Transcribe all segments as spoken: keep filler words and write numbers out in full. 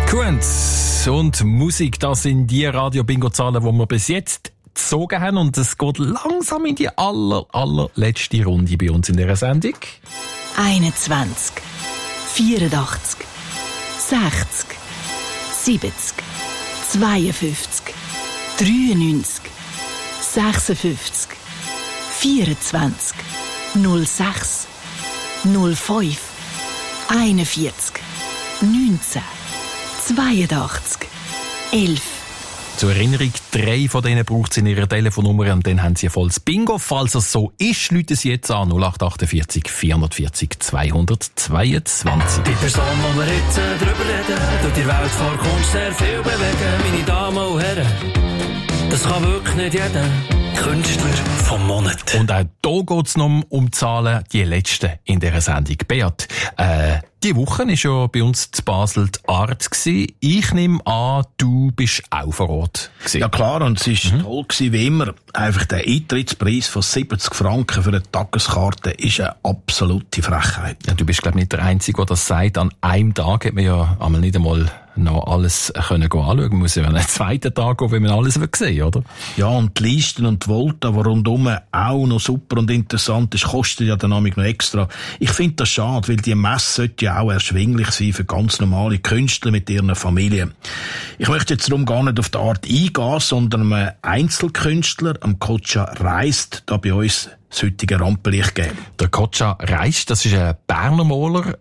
Currents und Musik, das sind die Radio-Bingo-Zahlen, die wir bis jetzt gezogen haben. Und es geht langsam in die aller, allerletzte Runde bei uns in dieser Sendung. einundzwanzig, vierundachtzig, sechzig, siebzig, zweiundfünfzig, dreiundneunzig, sechsundfünfzig, vierundzwanzig, null sechs, null fünf, einundvierzig, neunzehn, zweiundachtzig, elf. Zur Erinnerung, drei von denen braucht sie in ihrer Telefonnummer und dann haben sie ein volles Bingo. Falls es so ist, rufen sie jetzt an null acht achtundvierzig, vierundvierzig, zweihundertzweiundzwanzig. Die Person, die wir jetzt drüber reden, tut die Welt vor Kunst sehr viel bewegen. Meine Damen und Herren, das kann wirklich nicht jeder. Künstler vom Monat. Und auch hier geht es noch um Zahlen, die letzten in dieser Sendung. Beat, äh, die Woche war ja bei uns zu Basel die Art gewesen. Ich nehme an, du bist auch vor Ort gewesen. Ja klar, und es war mhm. toll gewesen, wie immer. Einfach der Eintrittspreis von siebzig Franken für eine Tageskarte ist eine absolute Frechheit. Ja, du bist, glaube ich, nicht der Einzige, der das sagt. An einem Tag hat man ja einmal nicht einmal noch alles können anschauen. Man muss ja einen zweiten Tag gehen, wenn man alles sehen, oder? Ja, und die Listen und die Volta, die rundum auch noch super und interessant ist, kostet ja dann noch extra. Ich finde das schade, weil die Messe sollte ja auch erschwinglich sein für ganz normale Künstler mit ihren Familien. Ich möchte jetzt darum gar nicht auf die Art eingehen, sondern einem Einzelkünstler, am Kocha Reist, da bei uns das heutige Rampenlicht geben. Der Kocha Reist, das ist ein Berner Maler.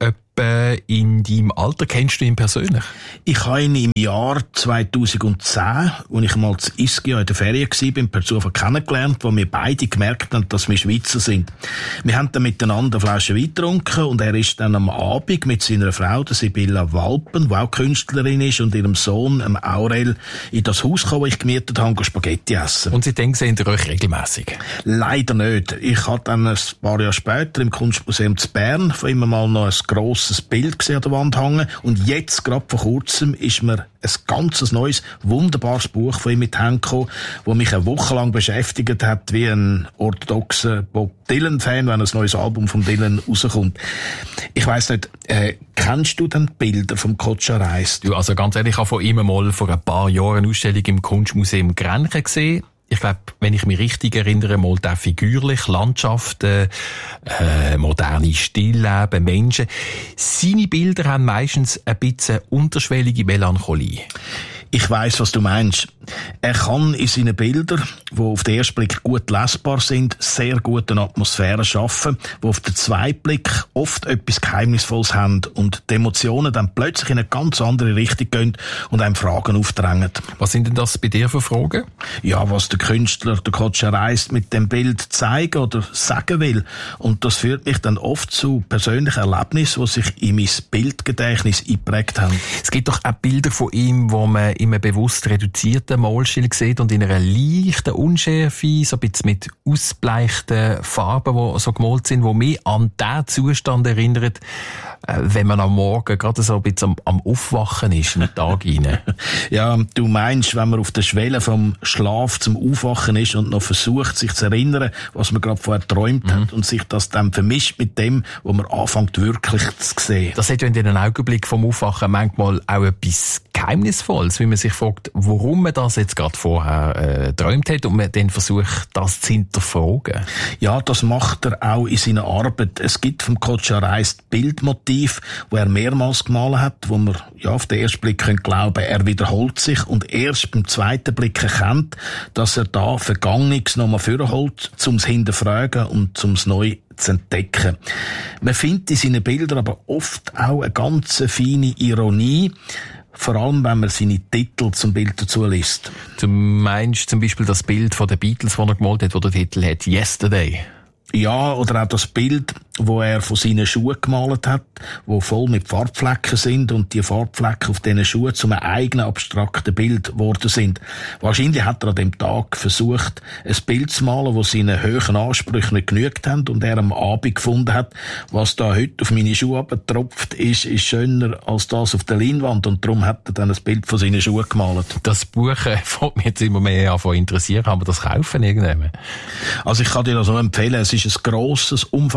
In deinem Alter kennst du ihn persönlich? Ich habe ihn im Jahr zweitausendzehn, als ich mal zu Ischia in der Ferien war, per Zufall kennengelernt, wo wir beide gemerkt haben, dass wir Schweizer sind. Wir haben dann miteinander eine Flasche Wein getrunken und er ist dann am Abend mit seiner Frau, der Sibylla Walpen, die auch Künstlerin ist, und ihrem Sohn, dem Aurel, in das Haus gekommen, das ich gemietet habe, und Spaghetti essen. Und seitdem sehen ihr euch regelmässig? Leider nicht. Ich habe dann ein paar Jahre später im Kunstmuseum zu Bern von ihm mal noch ein grosses Bild gesehen an der Wand hängen. Und jetzt, gerade vor kurzem, ist mir ein ganz neues, wunderbares Buch von ihm mit Händen gekommen, das mich eine Woche lang beschäftigt hat, wie ein orthodoxer Bob Dylan-Fan, wenn ein neues Album von Dylan rauskommt. Ich weiss nicht, äh, kennst du denn die Bilder vom Kocha Reist? Du, also ganz ehrlich, ich habe von ihm mal vor ein paar Jahren eine Ausstellung im Kunstmuseum Grenchen gesehen. Ich glaube, wenn ich mich richtig erinnere, mal da figürlich, Landschaften, äh, moderne Stillleben, Menschen. Seine Bilder haben meistens ein bisschen unterschwellige Melancholie. Ich weiss, was du meinst. Er kann in seinen Bildern, die auf den ersten Blick gut lesbar sind, sehr gut eine Atmosphäre schaffen, die auf den zweiten Blick oft etwas Geheimnisvolles haben und die Emotionen dann plötzlich in eine ganz andere Richtung gehen und einem Fragen aufdrängen. Was sind denn das bei dir für Fragen? Ja, was der Künstler, der Kocha Reist, mit dem Bild zeigen oder sagen will. Und das führt mich dann oft zu persönlichen Erlebnissen, die sich in mein Bildgedächtnis eingeprägt haben. Es gibt doch auch Bilder von ihm, wo man in einem bewusst reduzierten Malstil sieht und in einer leichten Unschärfe, so ein bisschen mit ausbleichten Farben, die so gemalt sind, die mich an den Zustand erinnert, wenn man am Morgen gerade so ein bisschen am, am Aufwachen ist, in den Tag hinein. Ja, du meinst, wenn man auf der Schwelle vom Schlaf zum Aufwachen ist und noch versucht, sich zu erinnern, was man gerade vorher geträumt mhm. hat, und sich das dann vermischt mit dem, was man anfängt wirklich zu sehen. Das hat ja in den Augenblick vom Aufwachen manchmal auch etwas Geheimnisvolles, wie man sich fragt, warum man das jetzt gerade vorher äh, geträumt hat und man dann versucht, das zu hinterfragen. Ja, das macht er auch in seiner Arbeit. Es gibt vom Kocha Reist Bildmotiv, wo er mehrmals gemalt hat, wo man ja auf den ersten Blick glauben könnte, er wiederholt sich und erst beim zweiten Blick erkennt, dass er da Vergangenes nochmal vorholt, um es hinterfragen und um es neu zu entdecken. Man findet in seinen Bildern aber oft auch eine ganz feine Ironie, vor allem, wenn man seine Titel zum Bild dazu liest. Du meinst zum Beispiel das Bild von den Beatles, das er gemalt hat, wo der Titel hat «Yesterday». Ja, oder auch das Bild, wo er von seinen Schuhen gemalt hat, wo voll mit Farbflecken sind und die Farbflecken auf diesen Schuhen zu einem eigenen abstrakten Bild geworden sind. Wahrscheinlich hat er an dem Tag versucht, ein Bild zu malen, das seinen hohen Ansprüchen nicht genügt hat und er am Abend gefunden hat, was da heute auf meine Schuhe abgetropft ist, ist schöner als das auf der Leinwand, und darum hat er dann ein Bild von seinen Schuhen gemalt. Das Buch äh, fängt mich jetzt immer mehr an zu interessieren. Kann man das kaufen irgendwann? Also ich kann dir das auch empfehlen. Es ist ein grosses, umfangreiches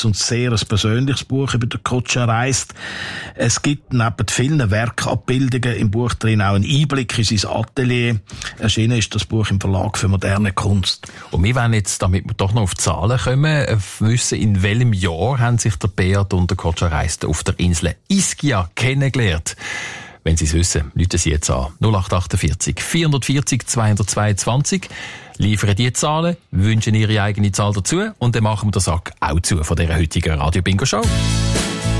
spannendes und sehr ein persönliches Buch über den Kotscher Reist. Es gibt neben vielen Werkabbildungen im Buch drin auch einen Einblick in sein Atelier. Erschienen ist das Buch im Verlag für moderne Kunst. Und wir wollen jetzt, damit wir doch noch auf die Zahlen kommen, wissen, in welchem Jahr haben sich der Beat und der Kotscher Reist auf der Insel Ischia kennengelernt. Wenn Sie es wissen, rufen Sie jetzt an. null acht achtundvierzig vierhundertvierzig zweihundertzweiundzwanzig. Liefern die Zahlen, wünschen Ihre eigene Zahl dazu und dann machen wir den Sack auch zu von dieser heutigen Radio Bingo Show.